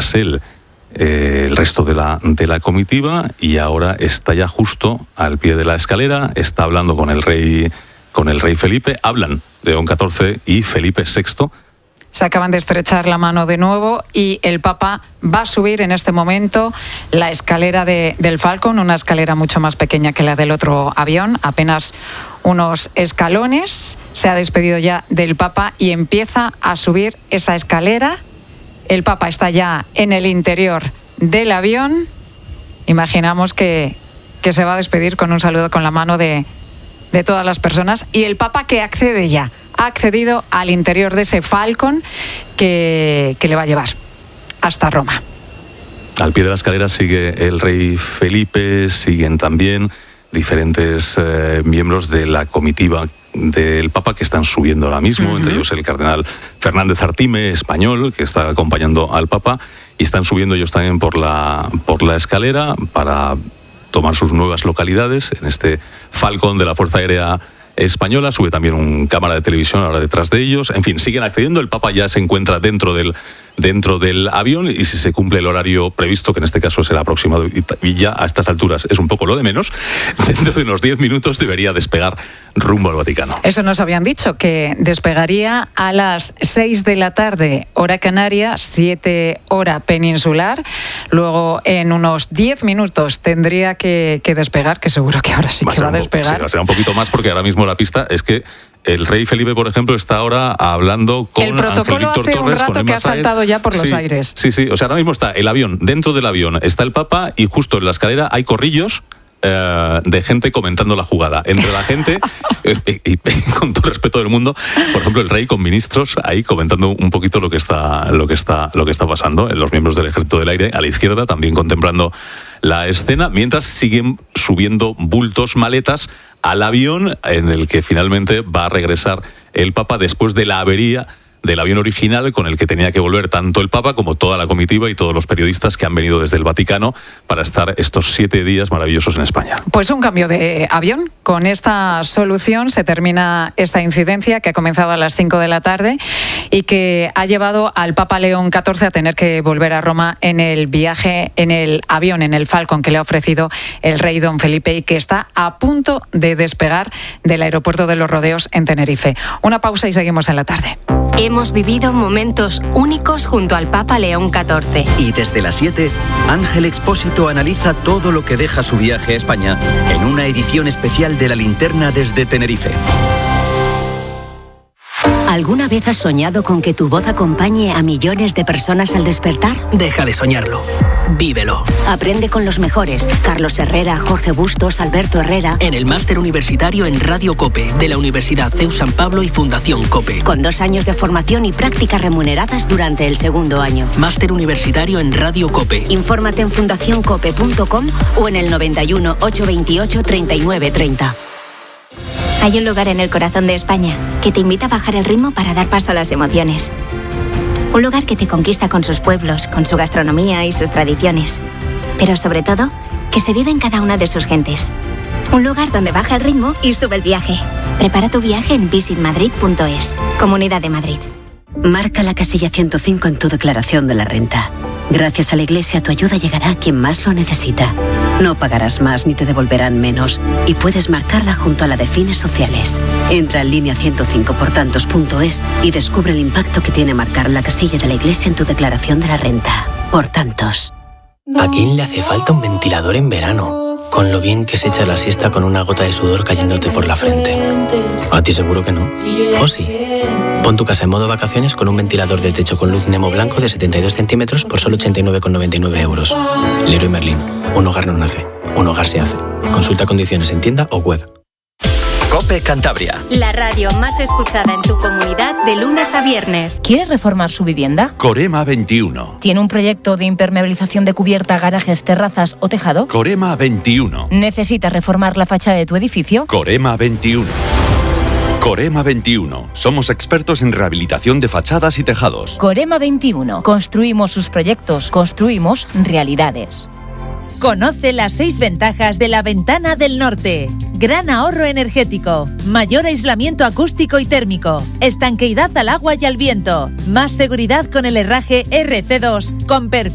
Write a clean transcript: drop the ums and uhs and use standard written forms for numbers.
tras él el resto de la comitiva, y ahora está ya justo al pie de la escalera, está hablando con el rey Felipe, hablan León XIV y Felipe VI. Se acaban de estrechar la mano de nuevo y el Papa va a subir en este momento la escalera del Falcon, una escalera mucho más pequeña que la del otro avión, apenas unos escalones. Se ha despedido ya del Papa y empieza a subir esa escalera. El Papa está ya en el interior del avión. Imaginamos que se va a despedir con un saludo con la mano de todas las personas, y el Papa que accede ya. Ha accedido al interior de ese Falcon que le va a llevar hasta Roma. Al pie de la escalera sigue el rey Felipe, siguen también diferentes miembros de la comitiva del Papa que están subiendo ahora mismo, entre ellos el cardenal Fernández Artime, español, que está acompañando al Papa, y están subiendo ellos también por la escalera para tomar sus nuevas localidades en este Falcon de la Fuerza Aérea Española. Sube también un cámara de televisión ahora detrás de ellos. En fin, siguen accediendo. El Papa ya se encuentra dentro del avión, y si se cumple el horario previsto, que en este caso será aproximado, y ya a estas alturas es un poco lo de menos, dentro de unos 10 minutos debería despegar rumbo al Vaticano. Eso nos habían dicho, que despegaría a las 6 de la tarde, hora canaria, 7 hora peninsular. Luego en unos 10 minutos tendría que despegar, que seguro que ahora sí que va a despegar. Será un poquito más, porque ahora mismo la pista es que el rey Felipe, por ejemplo, está ahora hablando con el protocolo Ángel Víctor hace Torres, un rato que ha saltado ya por los aires. Sí. O sea, ahora mismo está el avión, dentro del avión está el Papa, y justo en la escalera hay corrillos de gente comentando la jugada. Entre la gente, y con todo el respeto del mundo, por ejemplo, el rey con ministros ahí comentando un poquito lo que está pasando. Los miembros del Ejército del Aire a la izquierda también contemplando la escena, mientras siguen subiendo bultos, maletas al avión en el que finalmente va a regresar el Papa después de la avería del avión original, con el que tenía que volver tanto el Papa como toda la comitiva y todos los periodistas que han venido desde el Vaticano para estar estos 7 días maravillosos en España. Pues un cambio de avión. Con esta solución se termina esta incidencia que ha comenzado a las 5 de la tarde y que ha llevado al Papa León XIV a tener que volver a Roma en el viaje en el avión, en el Falcon que le ha ofrecido el rey don Felipe, y que está a punto de despegar del aeropuerto de Los Rodeos en Tenerife. Una pausa y seguimos en la tarde. Hemos vivido momentos únicos junto al Papa León XIV. Y desde las 7, Ángel Expósito analiza todo lo que deja su viaje a España en una edición especial de La Linterna desde Tenerife. ¿Alguna vez has soñado con que tu voz acompañe a millones de personas al despertar? Deja de soñarlo. Vívelo. Aprende con los mejores. Carlos Herrera, Jorge Bustos, Alberto Herrera. En el Máster Universitario en Radio COPE de la Universidad CEU San Pablo y Fundación COPE. Con 2 años de formación y prácticas remuneradas durante el segundo año. Máster Universitario en Radio COPE. Infórmate en fundacioncope.com o en el 91 828 39 30. Hay un lugar en el corazón de España que te invita a bajar el ritmo para dar paso a las emociones. Un lugar que te conquista con sus pueblos, con su gastronomía y sus tradiciones. Pero sobre todo, que se vive en cada una de sus gentes. Un lugar donde baja el ritmo y sube el viaje. Prepara tu viaje en visitmadrid.es. Comunidad de Madrid. Marca la casilla 105 en tu declaración de la renta. Gracias a la Iglesia, tu ayuda llegará a quien más lo necesita. No pagarás más ni te devolverán menos. Y puedes marcarla junto a la de fines sociales. Entra en línea 105portantos.es y descubre el impacto que tiene marcar la casilla de la Iglesia en tu declaración de la renta. Por tantos. ¿A quién le hace falta un ventilador en verano? Con lo bien que se echa la siesta con una gota de sudor cayéndote por la frente. A ti seguro que no. ¿O sí? Pon tu casa en modo vacaciones con un ventilador de techo con luz Nemo blanco de 72 centímetros por solo 89,99 euros. Leroy Merlin. Un hogar no nace. Un hogar se hace. Consulta condiciones en tienda o web. COPE Cantabria. La radio más escuchada en tu comunidad de lunes a viernes. ¿Quiere reformar su vivienda? Corema 21. ¿Tiene un proyecto de impermeabilización de cubierta, garajes, terrazas o tejado? Corema 21. ¿Necesita reformar la fachada de tu edificio? Corema 21. Corema 21. Somos expertos en rehabilitación de fachadas y tejados. Corema 21. Construimos sus proyectos, construimos realidades. Conoce las 6 ventajas de la Ventana del Norte. Gran ahorro energético, mayor aislamiento acústico y térmico, estanqueidad al agua y al viento, más seguridad con el herraje RC2, con perfil